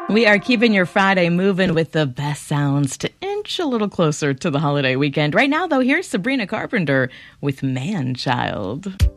We are keeping your Friday moving with the best sounds to inch a little closer to the holiday weekend. Right now, though, here's Sabrina Carpenter with Man Child.